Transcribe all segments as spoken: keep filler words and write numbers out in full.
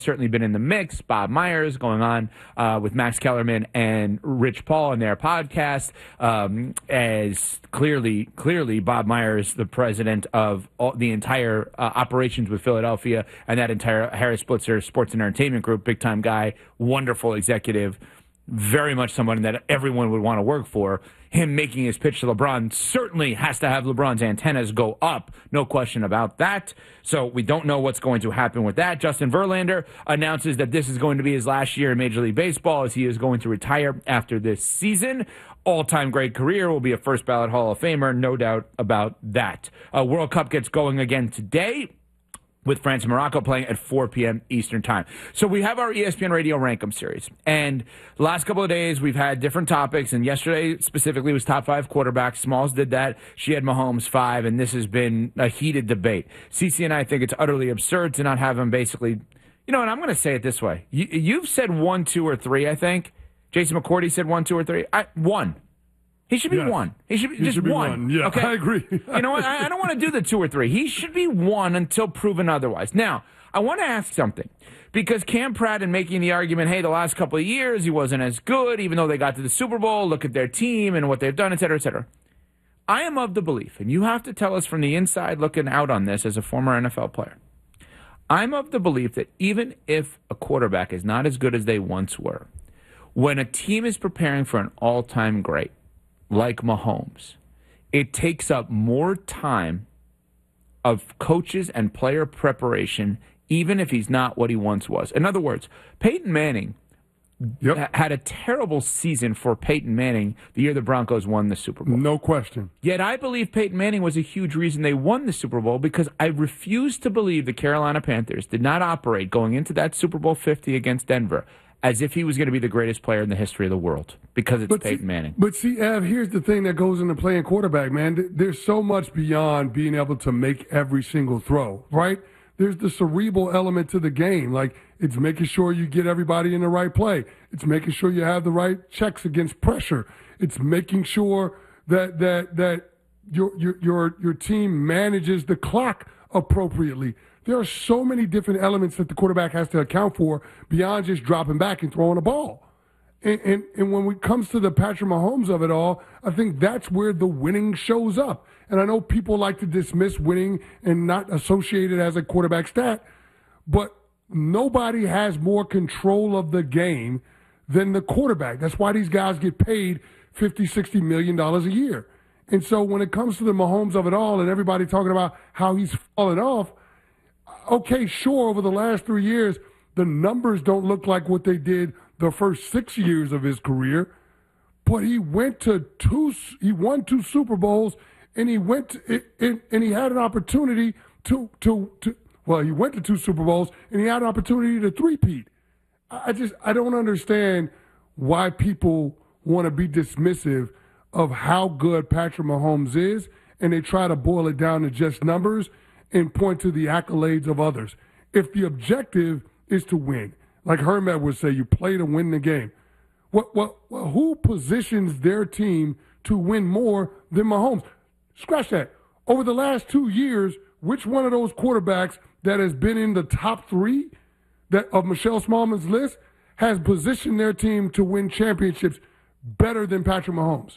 certainly been in the mix. Bob Myers going on uh, with Max Kellerman and Rich Paul in their podcast. Um, as clearly, clearly, Bob Myers, the president of all, the entire uh, operations with Philadelphia and that entire Harris Blitzer Sports and Entertainment Group, big time guy, wonderful executive, very much someone that everyone would want to work for. Him making his pitch to LeBron certainly has to have LeBron's antennas go up. No question about that. So we don't know what's going to happen with that. Justin Verlander announces that this is going to be his last year in Major League Baseball as he is going to retire after this season. All-time great career, will be a first-ballot Hall of Famer, no doubt about that. Uh, World Cup gets going again today, with France and Morocco playing at four p.m. Eastern Time. So we have our E S P N Radio Rankum series. And the last couple of days, we've had different topics. And yesterday, specifically, was top five quarterbacks. Smalls did that. She had Mahomes five. And this has been a heated debate. Cece and I think it's utterly absurd to not have him basically, you know, and I'm going to say it this way. You, you've said one, two, or three, I think. Jason McCourty said one, two, or three. I, one. He should be yes. one. He should be he just should be one. one. Yeah, okay? I agree. You know what? I, I don't want to do the two or three. He should be one until proven otherwise. Now, I want to ask something. Because Cam Pratt, in making the argument, hey, the last couple of years he wasn't as good, even though they got to the Super Bowl, look at their team and what they've done, et cetera, et cetera. I am of the belief, and you have to tell us from the inside looking out on this as a former N F L player, I'm of the belief that even if a quarterback is not as good as they once were, when a team is preparing for an all-time great, like Mahomes, it takes up more time of coaches and player preparation, even if he's not what he once was. In other words, Peyton Manning yep. ha- had a terrible season for Peyton Manning the year the Broncos won the Super Bowl. No question. Yet I believe Peyton Manning was a huge reason they won the Super Bowl, because I refuse to believe the Carolina Panthers did not operate going into that Super Bowl fifty against Denver as if he was going to be the greatest player in the history of the world, because it's but Peyton see, Manning. But see, Ev, here's the thing that goes into playing quarterback, man. There's so much beyond being able to make every single throw, right? There's the cerebral element to the game. Like, it's making sure you get everybody in the right play. It's making sure you have the right checks against pressure. It's making sure that that that your your your your team manages the clock appropriately. There are so many different elements that the quarterback has to account for beyond just dropping back and throwing a ball. And, and, and when it comes to the Patrick Mahomes of it all, I think that's where the winning shows up. And I know people like to dismiss winning and not associate it as a quarterback stat, but nobody has more control of the game than the quarterback. That's why these guys get paid fifty, sixty million dollars a year. And so when it comes to the Mahomes of it all and everybody talking about how he's fallen off, okay, sure, over the last three years, the numbers don't look like what they did the first six years of his career, but he went to two, he won two Super Bowls, and he went to, and, and he had an opportunity to, to, to, well, he went to two Super Bowls, and he had an opportunity to three-peat. I just, I don't understand why people want to be dismissive of how good Patrick Mahomes is, and they try to boil it down to just numbers and point to the accolades of others. If the objective is to win, like Hermet would say, you play to win the game. What, what, well, who positions their team to win more than Mahomes? Scratch that. Over the last two years, which one of those quarterbacks that has been in the top three that of Michelle Smallman's list has positioned their team to win championships better than Patrick Mahomes?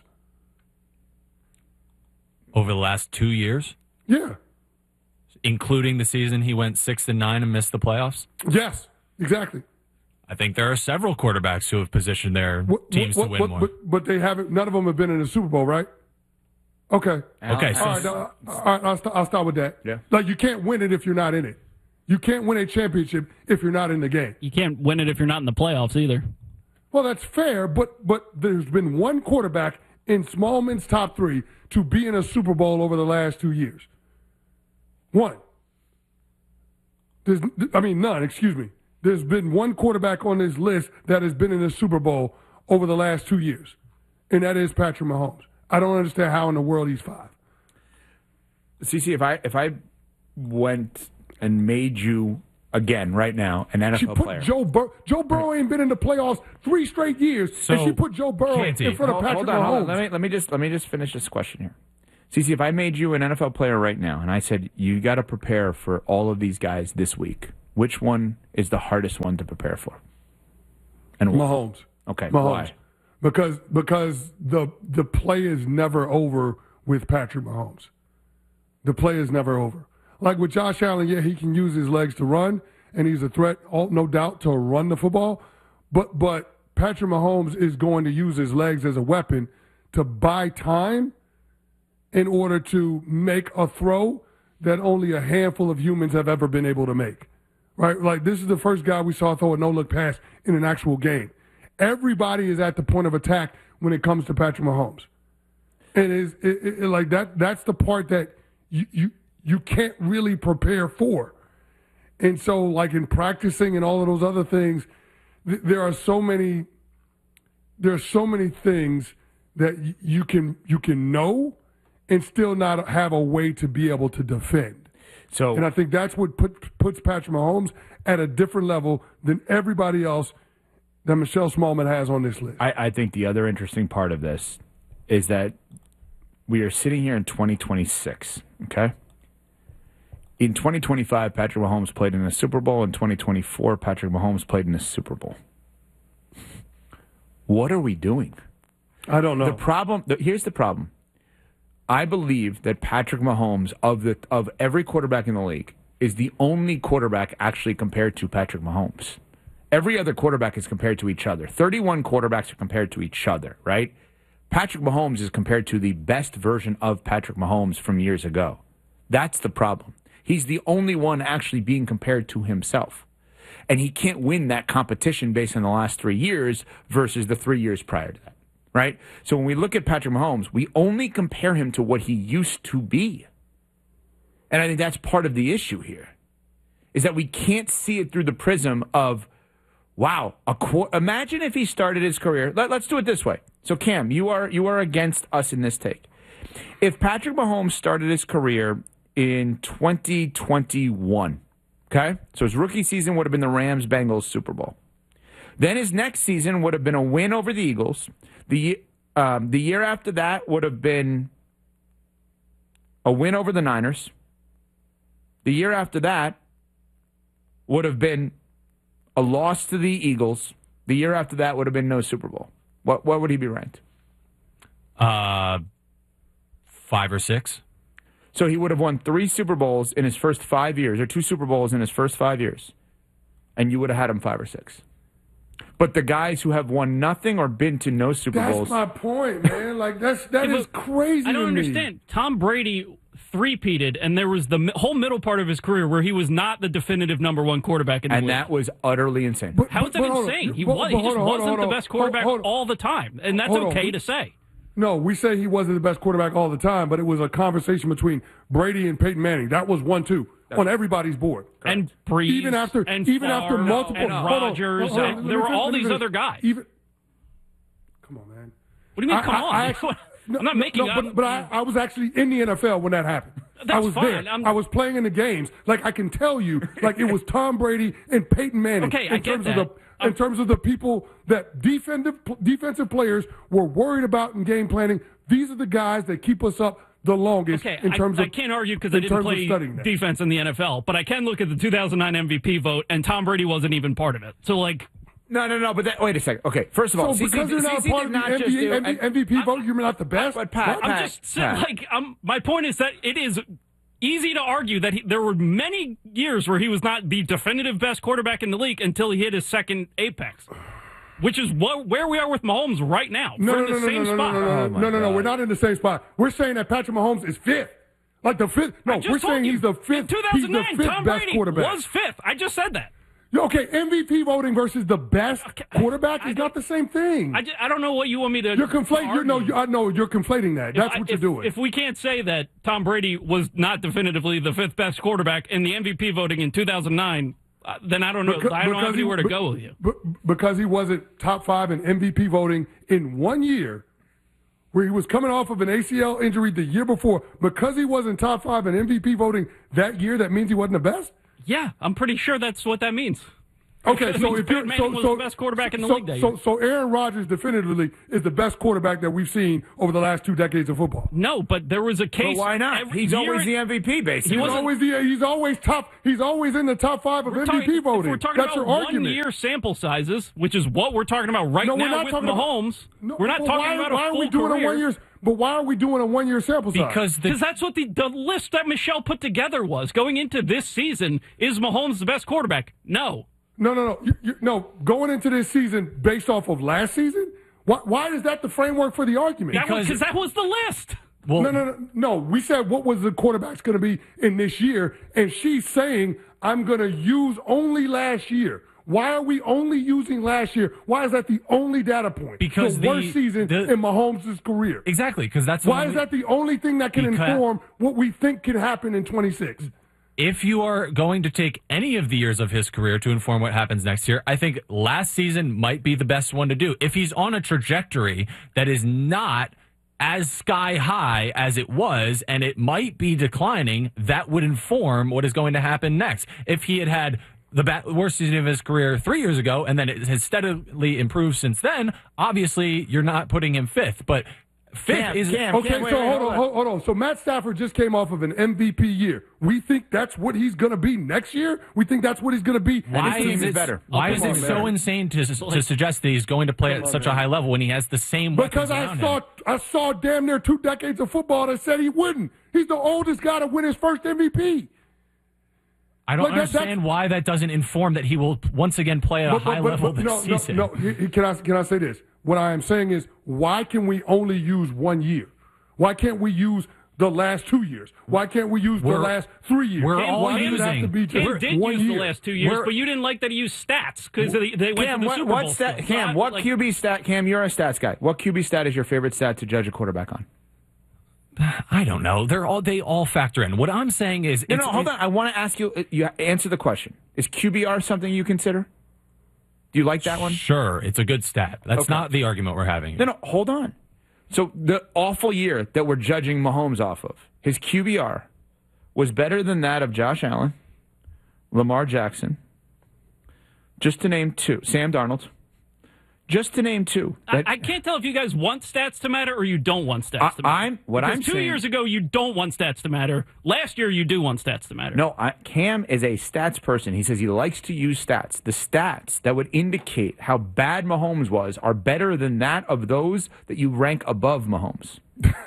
Over the last two years? Yeah. Including the season he went six and nine and missed the playoffs? Yes, exactly. I think there are several quarterbacks who have positioned their what, teams what, to win what, more. But, but they haven't. None of them have been in the Super Bowl, right? Okay. Okay. So, all right. All right I'll, st- I'll start with that. Yeah. Like, you can't win it if you're not in it. You can't win a championship if you're not in the game. You can't win it if you're not in the playoffs either. Well, that's fair, but but there's been one quarterback in Smallman's top three to be in a Super Bowl over the last two years. One. There's, I mean, none, excuse me. There's been one quarterback on this list that has been in a Super Bowl over the last two years, and that is Patrick Mahomes. I don't understand how in the world he's five. Cece, if I if I went and made you again right now an N F L she put player, Joe Bur- Joe Burrow ain't been in the playoffs three straight years, So, and she put Joe Burrow Canty, in front of hold, Patrick hold on, Mahomes. hold on. Let me let me just let me just finish this question here. Cece, if I made you an N F L player right now, and I said you got to prepare for all of these guys this week, which one is the hardest one to prepare for? And why? Mahomes. Okay, Mahomes. why? Because because the the play is never over with Patrick Mahomes. The play is never over. Like with Josh Allen, yeah, he can use his legs to run, and he's a threat, all, no doubt, to run the football. But but Patrick Mahomes is going to use his legs as a weapon to buy time in order to make a throw that only a handful of humans have ever been able to make. Right? Like, this is the first guy we saw throw a no-look pass in an actual game. Everybody is at the point of attack when it comes to Patrick Mahomes. And it's it, it, it, like that that's the part that you, you you can't really prepare for. And so, like, in practicing and all of those other things, th- there are so many there are so many things that y- you can you can know and still not have a way to be able to defend. So, and I think that's what put, puts Patrick Mahomes at a different level than everybody else that Michelle Smallman has on this list. I, I think the other interesting part of this is that we are sitting here in twenty twenty-six, okay? In twenty twenty-five, Patrick Mahomes played in a Super Bowl. In twenty twenty-four, Patrick Mahomes played in a Super Bowl. What are we doing? I don't know. The problem, the, here's the problem. I believe that Patrick Mahomes, of the of every quarterback in the league, is the only quarterback actually compared to Patrick Mahomes. Every other quarterback is compared to each other. thirty-one quarterbacks are compared to each other, right? Patrick Mahomes is compared to the best version of Patrick Mahomes from years ago. That's the problem. He's the only one actually being compared to himself. And he can't win that competition based on the last three years versus the three years prior to that, right? So when we look at Patrick Mahomes, we only compare him to what he used to be. And I think that's part of the issue here, is that we can't see it through the prism of, wow, a qu- imagine if he started his career. Let, let's do it this way. So, Cam, you are you are against us in this take. If Patrick Mahomes started his career in twenty twenty-one, okay? So his rookie season would have been the Rams-Bengals Super Bowl. Then his next season would have been a win over the Eagles. The, um, the year after that would have been a win over the Niners. The year after that would have been a loss to the Eagles. The year after that would have been no Super Bowl. What what would he be ranked? Uh, five or six. So he would have won three Super Bowls in his first five years, or two Super Bowls in his first five years, and you would have had him five or six. But the guys who have won nothing or been to no Super that's Bowls. That's my point, man. Like, that's, that Yeah, is crazy I don't to me. understand. Tom Brady three-peated, and there was the mi- whole middle part of his career where he was not the definitive number one quarterback in the and league. that was utterly insane. But- How is that but hold on. insane? He, But- was, but he just hold on, hold wasn't on, the hold on. best quarterback Hold- hold on. all the time, and that's Hold on. okay to say. No, we say he wasn't the best quarterback all the time, but it was a conversation between Brady and Peyton Manning. That was one two on everybody's board. And Breeze, even after and even after Favre, multiple and hold on, Rodgers, hold on, and let there me were finish, all let me these finish. other guys. Even, come on, man. What do you mean, I- come I- on? I actually- No, I'm not no, making no, up. but, but I, I was actually in the N F L when that happened. I That's was fine. there. I'm- I was playing in the games. Like, I can tell you, like, it was Tom Brady and Peyton Manning. Okay, in I get terms that. Of the, in Um, terms of the people that defensive defensive players were worried about in game planning, these are the guys that keep us up the longest Okay, in terms I, of I can't argue because I in didn't terms of play studying that. defense in the N F L, but I can look at the two thousand nine M V P vote, and Tom Brady wasn't even part of it. So, like, no, no, no. But that, wait a second. Okay, first of all, So C C because you're not C C part did of the not just M V P, do- M V- M V P vote, you're not the best. But Pat, What? Pat, I'm just saying, Pat. like, um, my point is that it is easy to argue that he, there were many years where he was not the definitive best quarterback in the league until he hit his second apex, which is what, where we are with Mahomes right now. No, We're no, in no, the no, same no, no, spot. no, no, Oh, no, my no, no, no. God. We're not in the same spot. We're saying that Patrick Mahomes is fifth, like the fifth. No, I just we're told saying you, he's the in fifth. two He's thousand the nine, fifth Tom best Brady quarterback. was fifth. I just said that. Okay, M V P voting versus the best Okay, quarterback I is don't- not the same thing. I, just, I don't know what you want me to. You're conflating. to You're no. argue. You, I know you're conflating that. If That's I- what if, you're doing. If we can't say that Tom Brady was not definitively the fifth best quarterback in the M V P voting in two thousand nine, uh, then I don't know. Beca- I don't have because he- anywhere to be- go with you. be- because he wasn't top five in M V P voting in one year, where he was coming off of an A C L injury the year before. Because he wasn't top five in M V P voting that year, that means he wasn't the best. Yeah, I'm pretty sure that's what that means. Okay, That so means if you're Peyton so, Manning was so the best quarterback in the so, league that so, year. so Aaron Rodgers definitively is the best quarterback that we've seen over the last two decades of football. No, but there was a But case. why not? every He's year- always the M V P, basically. He He's wasn't- always the, he's always top. He's always in the top five of We're M V P talking- voting. If we're talking That's about your argument. one-year sample sizes, which is what we're talking about right No, we're now not with talking about- Mahomes. No, we're not but talking why, about a why full are we doing career. a one year? But why are we doing a one year sample size? Because the Because that's what the, the list that Michelle put together was. Going into this season, is Mahomes the best quarterback? No. no, no, no, you, you, no. Going into this season based off of last season, why, why is that the framework for the argument? That was Because- because that was the list. well, No, no, no, no. We said what was the quarterback's going to be in this year, and she's saying I'm going to use only last year. Why are we only using last year? Why is that the only data point? Because the, the- worst season the- in Mahomes' career. exactly, because that's Why the is only- that the only thing that can Because- inform what we think can happen in twenty-six? If you are going to take any of the years of his career to inform what happens next year, I think last season might be the best one to do. If he's on a trajectory that is not as sky high as it was, and it might be declining, that would inform what is going to happen next. If he had had the ba- worst season of his career three years ago, and then it has steadily improved since then, obviously you're not putting him fifth. But fifth Cam, is Cam, Okay, Cam, wait, so wait, hold hold on, hold, hold on. So Matt Stafford just came off of an M V P year. We think that's what he's going to be next year? We think that's what he's going to be? Why team is is it better. Why Oh, is come it on, so man. insane to to suggest that he's going to play at such a high level when he has the same Because weapons I around saw him? I saw damn near two decades of football that said he wouldn't. He's the oldest guy to win his first M V P. I don't Like, that- understand that's- why that doesn't inform that he will once again play at a high level this no, season. no, no. He- he- Can I can I say this? What I am saying is, why can we only use one year? Why can't we use the last two years? Why can't we use the We're- last three years? we're Why all does it have using- to be Cam just did one use year? the last two years, We're- but you didn't like that he used stats because they, they went Cam, to the what, Super what Bowl. stat? still. Cam, Not what like- Q B stat? Cam, you're a stats guy. What Q B stat is your favorite stat to judge a quarterback on? I don't know. They're all they all factor in. What I'm saying is, No, it's, no, hold on. I want to ask you. You answer the question. Is Q B R something you consider? Do you like that one? Sure, it's a good stat. That's Okay. not the argument we're having. No, no, hold on. So the awful year that we're judging Mahomes off of, his Q B R was better than that of Josh Allen, Lamar Jackson, just to name two, Sam Darnold, just to name two. I, That- I can't tell if you guys want stats to matter or you don't want stats to I- matter. I'm- what Because I'm two saying- years ago you don't want stats to matter. Last year you do want stats to matter. No, I, Cam is a stats person. He says he likes to use stats. The stats that would indicate how bad Mahomes was are better than that of those that you rank above Mahomes.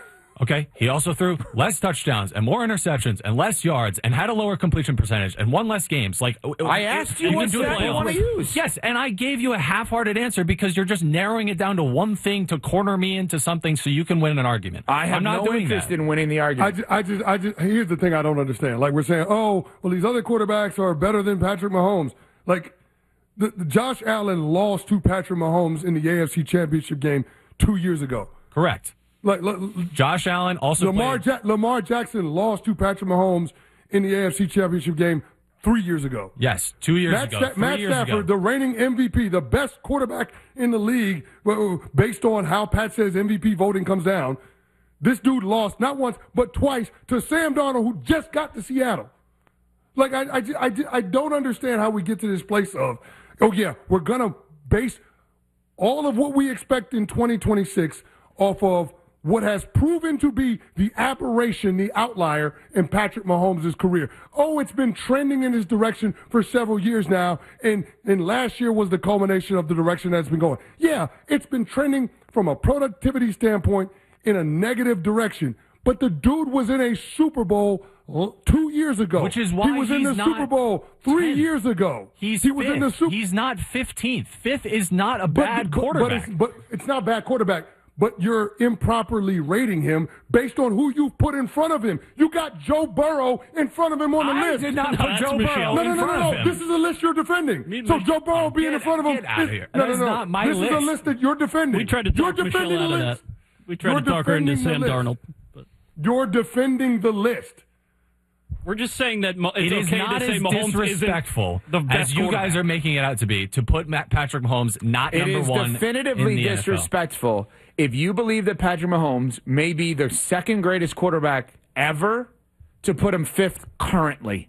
Okay, he also threw less touchdowns and more interceptions and less yards and had a lower completion percentage and won less games. Like I asked you can what do it stat you playoffs. wanna use. Yes, and I gave you a half-hearted answer because you're just narrowing it down to one thing to corner me into something so you can win an argument. I have I'm not no doing interest that. in winning the I argument. just, I just, I just, here's the thing I don't understand. Like, we're saying, oh, well, these other quarterbacks are better than Patrick Mahomes. Like, the, the Josh Allen lost to Patrick Mahomes in the A F C Championship game two years ago. Correct. Like, like Josh Allen also Lamar, played, ja- Lamar Jackson lost to Patrick Mahomes in the A F C Championship game three years ago. yes, two years Matt, ago. Sta- three Matt years Stafford, ago. the reigning M V P, the best quarterback in the league, well, based on how Pat says M V P voting comes down, this dude lost not once, but twice to Sam Darnold, who just got to Seattle. Like, I, I, I, I don't understand how we get to this place of, oh, yeah, we're going to base all of what we expect in twenty twenty-six off of what has proven to be the aberration, the outlier in Patrick Mahomes' career. Oh, it's been trending in this direction for several years now, and, and last year was the culmination of the direction that's been going. Yeah, it's been trending from a productivity standpoint in a negative direction, but the dude was in a Super Bowl l- two years ago. Which is why he was in he's the not Super Bowl three tenth. years ago. He's he was fifth. in the Super He's not fifteenth. Fifth is not a but- bad but, quarterback. But it's, but it's not bad quarterback. But you're improperly rating him based on who you put in front of him. You got Joe Burrow in front of him on the I list. did not No, put that's Joe Michelle. Burrow No, no, in no, front no, of no. him. This is a list you're defending. Me- So me- Joe Burrow being in Get- front of him. get outta this- here. No, That no, is no. not my this is a list. list that you're defending. We tried to you're talk Michelle defending out the of list. that. We tried You're to talk her into defending the Sam list. Darnold. But You're defending the list. we're just saying that Mo- it's It is okay not to say as Mahomes disrespectful isn't the best as you guys quarterback. are making it out to be to put Matt Patrick Mahomes not It number is one. definitively in the N F L. disrespectful if you believe that Patrick Mahomes may be the second greatest quarterback ever to put him fifth currently.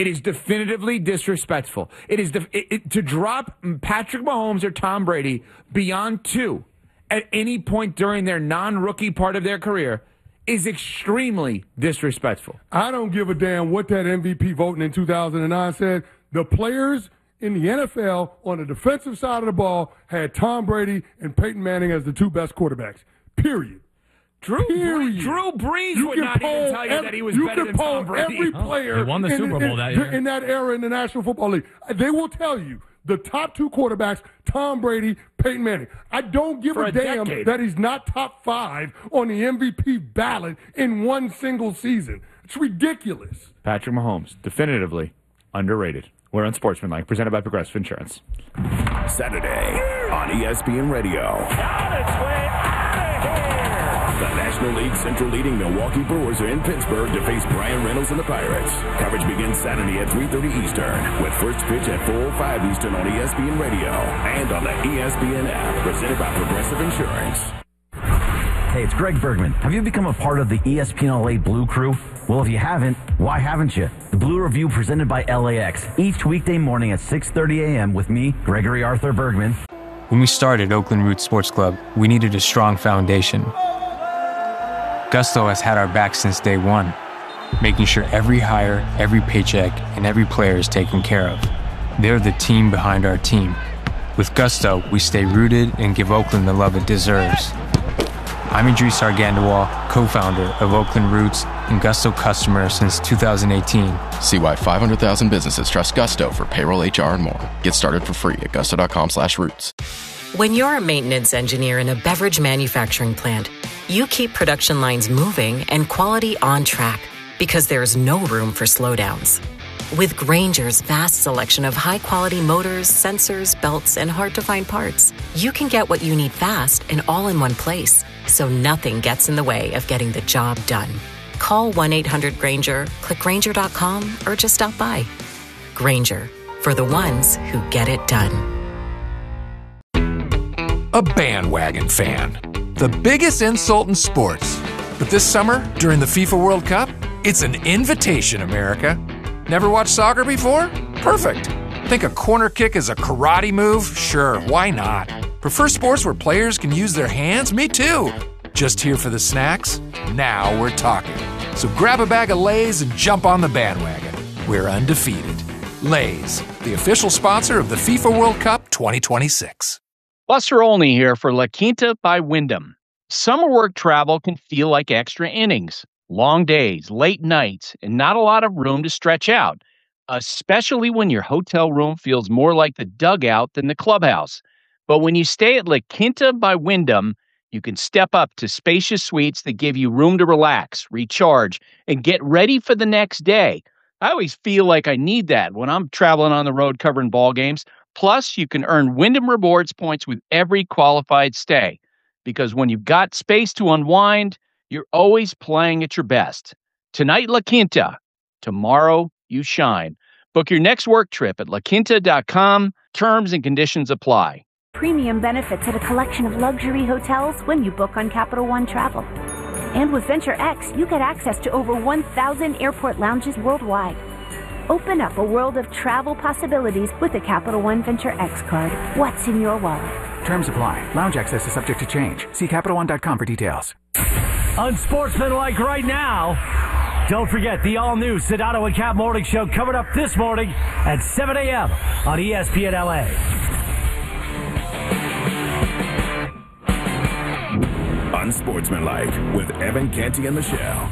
It is definitively disrespectful. It is def- it, it, to drop Patrick Mahomes or Tom Brady beyond two at any point during their non-rookie part of their career is extremely disrespectful. I don't give a damn what that M V P voting in two thousand nine said. The players in the N F L on the defensive side of the ball had Tom Brady and Peyton Manning as the two best quarterbacks. Period. Drew, Period. Drew Brees You would can not poll even tell you every, that he was you better can than poll Tom Brady. every player They won the in, Super Bowl in, that year. in that era in the National Football League. They will tell you the top two quarterbacks, Tom Brady, Peyton Manning. I don't give For a, a damn decade. that he's not top five on the M V P ballot in one single season. It's ridiculous. Patrick Mahomes, definitively underrated. We're on Sportsmanlike, presented by Progressive Insurance. Saturday on E S P N Radio. On its way out of here. The National League Central leading Milwaukee Brewers are in Pittsburgh to face Brian Reynolds and the Pirates. Coverage begins Saturday at three thirty Eastern, with first pitch at four oh five Eastern on E S P N Radio and on the E S P N app, presented by Progressive Insurance. Hey, it's Greg Bergman. Have you become a part of the E S P N L A Blue Crew? Well, if you haven't, why haven't you? The Blue Review presented by L A X, each weekday morning at six thirty a.m. with me, Gregory Arthur Bergman. When we started Oakland Roots Sports Club, we needed a strong foundation. Gusto has had our back since day one, making sure every hire, every paycheck, and every player is taken care of. They're the team behind our team. With Gusto, we stay rooted and give Oakland the love it deserves. I'm Idris Argandawal, co-founder of Oakland Roots and Gusto customer since two thousand eighteen. See why five hundred thousand businesses trust Gusto for payroll, H R, and more. Get started for free at gusto.com slash roots. When you're a maintenance engineer in a beverage manufacturing plant, you keep production lines moving and quality on track because there's no room for slowdowns. With Grainger's vast selection of high-quality motors, sensors, belts, and hard-to-find parts, you can get what you need fast and all in one place, so nothing gets in the way of getting the job done. Call one eight hundred Grainger, click Grainger dot com, or just stop by. Grainger, for the ones who get it done. A bandwagon fan. The biggest insult in sports. But this summer, during the FIFA World Cup, it's an invitation, America. Never watched soccer before? Perfect. Think a corner kick is a karate move? Sure, why not? Prefer sports where players can use their hands? Me too. Just here for the snacks? Now we're talking. So grab a bag of Lay's and jump on the bandwagon. We're undefeated. Lay's, the official sponsor of the FIFA World Cup twenty twenty-six. Buster Olney here for La Quinta by Wyndham. Summer work travel can feel like extra innings. Long days, late nights, and not a lot of room to stretch out, especially when your hotel room feels more like the dugout than the clubhouse. But when you stay at La Quinta by Wyndham, you can step up to spacious suites that give you room to relax, recharge, and get ready for the next day. I always feel like I need that when I'm traveling on the road covering ball games. Plus, you can earn Wyndham Rewards points with every qualified stay. Because when you've got space to unwind, you're always playing at your best. Tonight, La Quinta. Tomorrow, you shine. Book your next work trip at la quinta dot com. Terms and conditions apply. Premium benefits at a collection of luxury hotels when you book on Capital One Travel. And with Venture X, you get access to over one thousand airport lounges worldwide. Open up a world of travel possibilities with the Capital One Venture X card. What's in your wallet? Terms apply. Lounge access is subject to change. See Capital One dot com for details. Unsportsmanlike right now. Don't forget the all-new Sedano and Cap Morning Show coming up this morning at seven a.m. on E S P N L A. Unsportsmanlike with Evan Canty and Michelle.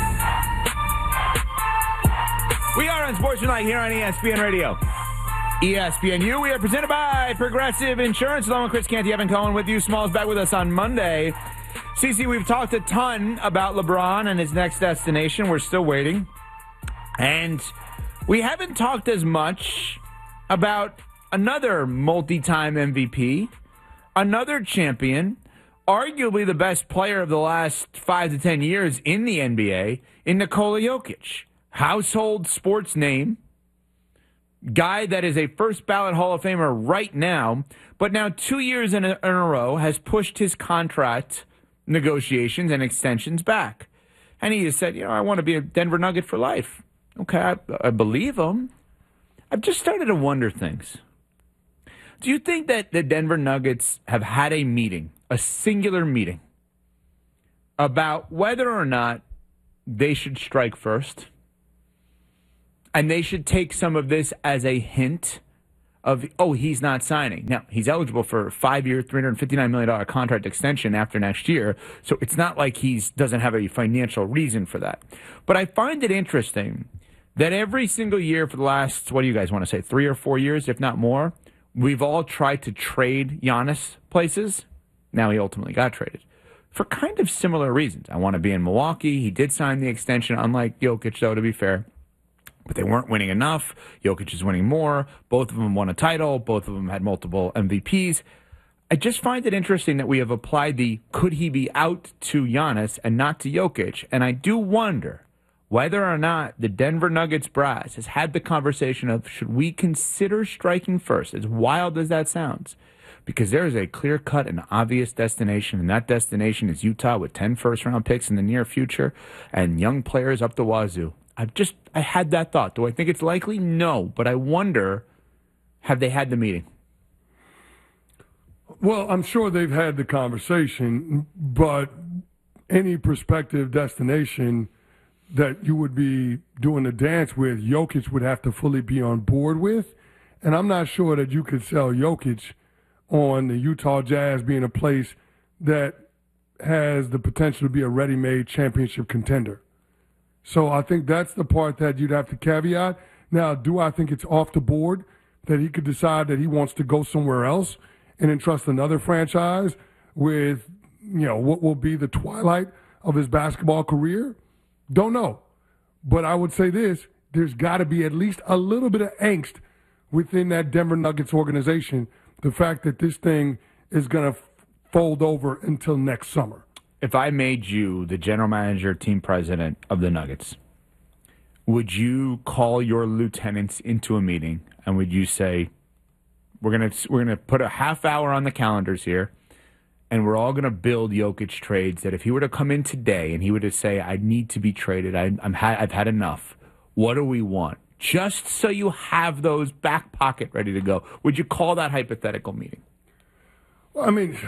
We are Unsportsmanlike here on E S P N Radio. E S P N U. We are presented by Progressive Insurance. Along with Chris Canty, Evan Cohen with you. Small's back with us on Monday. Cece, we've talked a ton about LeBron and his next destination. We're still waiting. And we haven't talked as much about another multi-time M V P, another champion, arguably the best player of the last five to ten years in the N B A, in Nikola Jokic. Household sports name, guy that is a first ballot Hall of Famer right now, but now two years in a, in a row has pushed his contract negotiations and extensions back. And he has said, you know, I want to be a Denver Nugget for life. Okay, I, I believe him. I've just started to wonder things. Do you think that the Denver Nuggets have had a meeting, a singular meeting, about whether or not they should strike first? And they should take some of this as a hint of, oh, he's not signing. Now, he's eligible for a five-year, three hundred fifty-nine million dollars contract extension after next year, so it's not like he doesn't have a financial reason for that. But I find it interesting that every single year for the last, what do you guys want to say, three or four years, if not more, we've all tried to trade Giannis places. Now he ultimately got traded for kind of similar reasons. I want to be in Milwaukee. He did sign the extension, unlike Jokic, though, to be fair. But they weren't winning enough. Jokic is winning more. Both of them won a title. Both of them had multiple M V Ps. I just find it interesting that we have applied the could he be out to Giannis and not to Jokic. And I do wonder whether or not the Denver Nuggets brass has had the conversation of should we consider striking first, as wild as that sounds, because there is a clear-cut and obvious destination, and that destination is Utah with ten first-round picks in the near future and young players up the wazoo. I've just, I had that thought. Do I think it's likely? No, but I wonder, have they had the meeting? Well, I'm sure they've had the conversation, but any prospective destination that you would be doing a dance with, Jokic would have to fully be on board with. And I'm not sure that you could sell Jokic on the Utah Jazz being a place that has the potential to be a ready-made championship contender. So I think that's the part that you'd have to caveat. Now, do I think it's off the board that he could decide that he wants to go somewhere else and entrust another franchise with, you know, what will be the twilight of his basketball career? Don't know. But I would say this, there's got to be at least a little bit of angst within that Denver Nuggets organization, the fact that this thing is going to fold over until next summer. If I made you the general manager, team president of the Nuggets, would you call your lieutenants into a meeting and would you say, we're going to we're going to put a half hour on the calendars here, and we're all going to build Jokic trades that if he were to come in today and he were to say, I need to be traded, I, I'm ha- I've had enough, what do we want? Just so you have those back pocket ready to go. Would you call that hypothetical meeting? Well, I mean,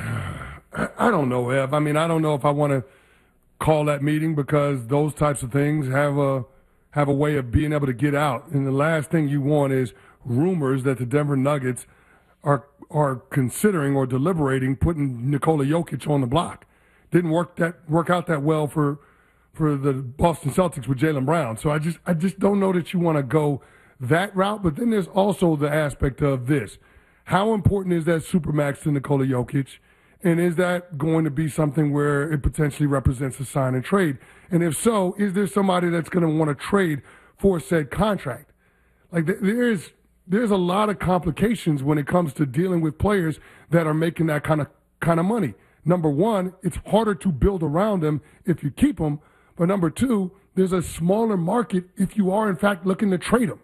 I don't know, Ev. I mean, I don't know if I want to call that meeting because those types of things have a have a way of being able to get out. And the last thing you want is rumors that the Denver Nuggets are are considering or deliberating putting Nikola Jokic on the block. Didn't work that work out that well for for the Boston Celtics with Jaylen Brown. So I just I just don't know that you want to go that route. But then there's also the aspect of this. How important is that Supermax to Nikola Jokic? And is that going to be something where it potentially represents a sign and trade? And if so, is there somebody that's going to want to trade for said contract? Like there's there's a lot of complications when it comes to dealing with players that are making that kind of kind of money. Number one, it's harder to build around them if you keep them. But number two, there's a smaller market if you are in fact looking to trade them.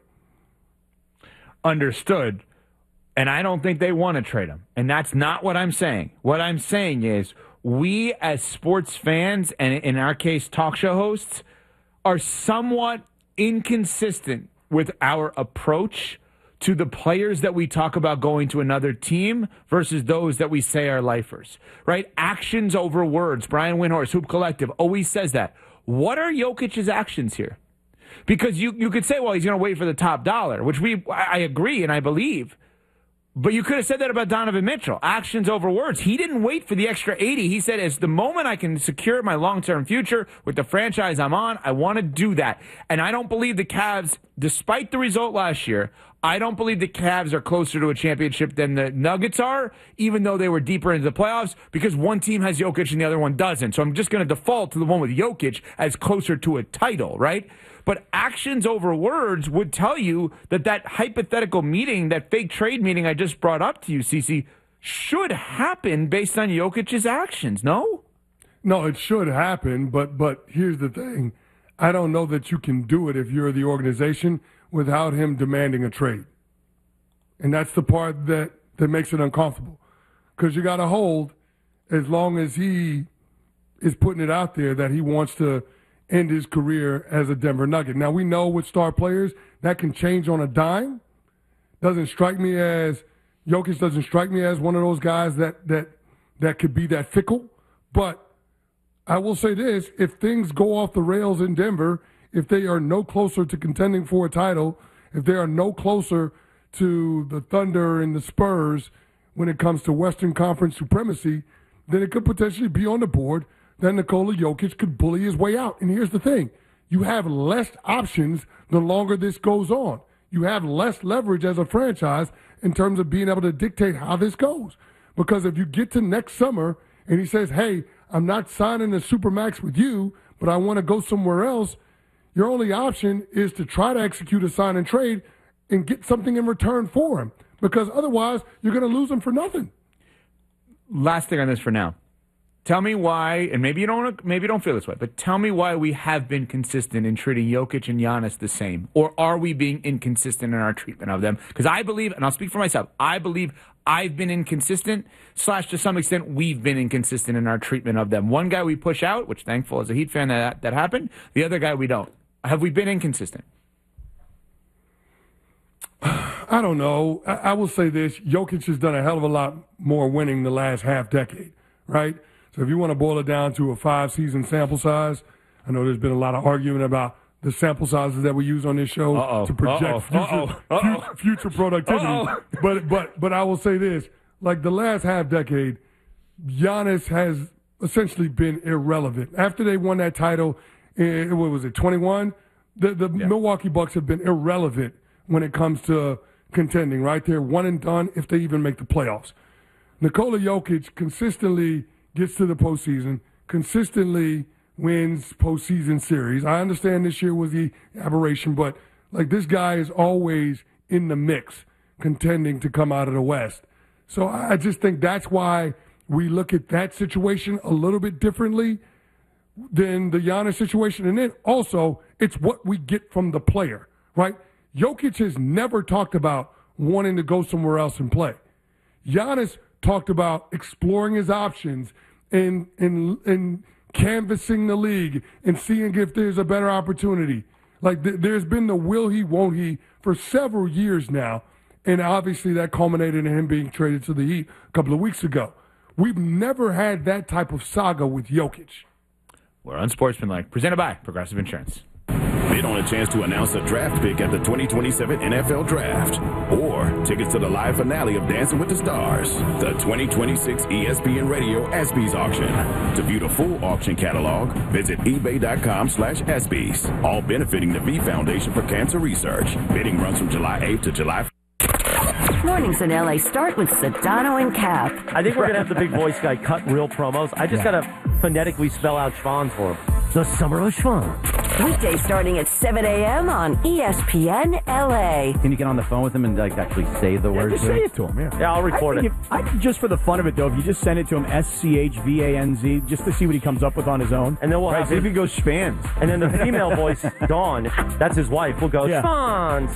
Understood. And I don't think they want to trade him. And that's not what I'm saying. What I'm saying is we as sports fans, and in our case, talk show hosts, are somewhat inconsistent with our approach to the players that we talk about going to another team versus those that we say are lifers, right? Actions over words. Brian Windhorst, Hoop Collective, always says that. What are Jokic's actions here? Because you, you could say, well, he's going to wait for the top dollar, which we I agree and I believe. But you could have said that about Donovan Mitchell. Actions over words. He didn't wait for the extra eighty. He said, it's the moment I can secure my long-term future with the franchise I'm on, I want to do that. And I don't believe the Cavs, despite the result last year, I don't believe the Cavs are closer to a championship than the Nuggets are, even though they were deeper into the playoffs, because one team has Jokic and the other one doesn't. So I'm just going to default to the one with Jokic as closer to a title, right? But actions over words would tell you that that hypothetical meeting, that fake trade meeting I just brought up to you, Cece, should happen based on Jokic's actions, no? No, it should happen, but but here's the thing. I don't know that you can do it if you're the organization without him demanding a trade. And that's the part that, that makes it uncomfortable. Because you got to hold, as long as he is putting it out there that he wants to end his career as a Denver Nugget. Now, we know with star players, that can change on a dime. Doesn't strike me as, Jokic doesn't strike me as one of those guys that that that could be that fickle. But I will say this, if things go off the rails in Denver, if they are no closer to contending for a title, if they are no closer to the Thunder and the Spurs when it comes to Western Conference supremacy, then it could potentially be on the board that Nikola Jokic could bully his way out. And here's the thing. You have less options the longer this goes on. You have less leverage as a franchise in terms of being able to dictate how this goes. Because if you get to next summer and he says, hey, I'm not signing a Supermax with you, but I want to go somewhere else, your only option is to try to execute a sign and trade and get something in return for him. Because otherwise, you're going to lose him for nothing. Last thing on this for now. Tell me why, and maybe you don't maybe you don't feel this way, but tell me why we have been consistent in treating Jokic and Giannis the same. Or are we being inconsistent in our treatment of them? Because I believe, and I'll speak for myself, I believe I've been inconsistent, slash to some extent we've been inconsistent in our treatment of them. One guy we push out, which thankful as a Heat fan that that happened. The other guy we don't. Have we been inconsistent? I don't know. I, I will say this. Jokic has done a hell of a lot more winning the last half decade, right? So if you want to boil it down to a five-season sample size, I know there's been a lot of argument about the sample sizes that we use on this show Uh-oh. to project Uh-oh. future, Uh-oh. Uh-oh. future, future productivity. Uh-oh. But but but I will say this: like the last half decade, Giannis has essentially been irrelevant. After they won that title, in, what was it, twenty-one? The the yeah. Milwaukee Bucks have been irrelevant when it comes to contending. Right, they're one and done if they even make the playoffs. Nikola Jokic consistently gets to the postseason, consistently wins postseason series. I understand this year was the aberration, but like this guy is always in the mix, contending to come out of the West. So I just think that's why we look at that situation a little bit differently than the Giannis situation. And then also, it's what we get from the player, right? Jokic has never talked about wanting to go somewhere else and play. Giannis talked about exploring his options and, and, and canvassing the league and seeing if there's a better opportunity. Like, th- there's been the will he, won't he for several years now, and obviously that culminated in him being traded to the Heat a couple of weeks ago. We've never had that type of saga with Jokic. We're Unsportsmanlike, presented by Progressive Insurance. Bid on a chance to announce a draft pick at the twenty twenty-seven N F L Draft. Or tickets to the live finale of Dancing with the Stars. The twenty twenty-six E S P N Radio ESPYs auction. To view the full auction catalog, visit ebay.com slash ESPYs. All benefiting the V Foundation for Cancer Research. Bidding runs from July eighth to July fifth. Mornings in L A start with Sedano and Cap. I think we're going to have the big voice guy cut real promos. I just yeah. got to phonetically spell out Schwann's for him. The Summer of Schwann. Weekdays starting at seven a.m. on E S P N L A. Can you get on the phone with him and like actually say the yeah, words? Just say it to him, yeah. Yeah, I'll record I it. If, I think just for the fun of it, though, if you just send it to him, S C H V A N Z, just to see what he comes up with on his own. And then we'll right, have so him. If he goes Schwanz. And then the female voice, Dawn, that's his wife, will go, yeah. Schwanz.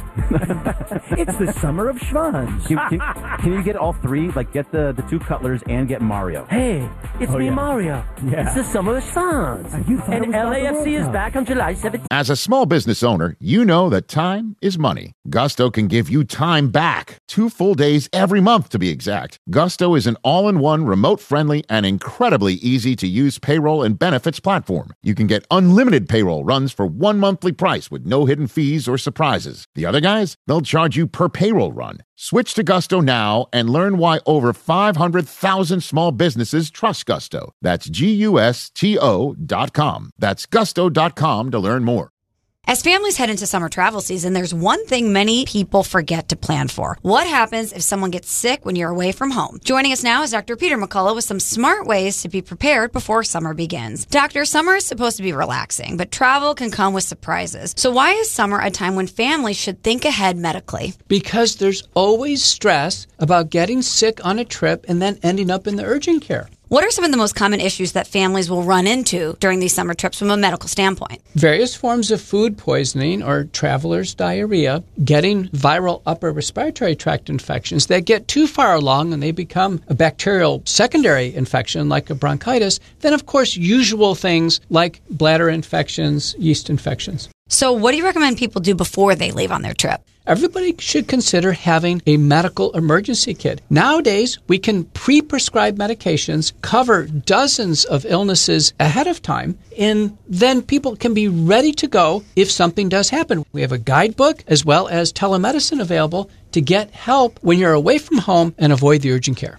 It's the Summer of Schwanz. Can, can, can you get all three? Like, get the, the two Cutlers and get Mario. Hey, it's oh, me, yeah. Mario. Yeah. It's the Summer of Schwanz. And, and L A F C is back on July seventeenth. As a small business owner, you know that time is money. Gusto can give you time back. Two full days every month, to be exact. Gusto is an all-in-one, remote-friendly, and incredibly easy-to-use payroll and benefits platform. You can get unlimited payroll runs for one monthly price with no hidden fees or surprises. The other guys, they'll charge you per payroll run. Switch to Gusto now and learn why over five hundred thousand small businesses trust Gusto. That's G U S T O dot com. That's gusto dot com to learn more. As families head into summer travel season, there's one thing many people forget to plan for. What happens if someone gets sick when you're away from home? Joining us now is Doctor Peter McCullough with some smart ways to be prepared before summer begins. Doctor, summer is supposed to be relaxing, but travel can come with surprises. So why is summer a time when families should think ahead medically? Because there's always stress about getting sick on a trip and then ending up in the urgent care. What are some of the most common issues that families will run into during these summer trips from a medical standpoint? Various forms of food poisoning or traveler's diarrhea, getting viral upper respiratory tract infections that get too far along and they become a bacterial secondary infection like a bronchitis. Then, of course, usual things like bladder infections, yeast infections. So what do you recommend people do before they leave on their trip? Everybody should consider having a medical emergency kit. Nowadays, we can pre-prescribe medications, cover dozens of illnesses ahead of time, and then people can be ready to go if something does happen. We have a guidebook as well as telemedicine available to get help when you're away from home and avoid the urgent care.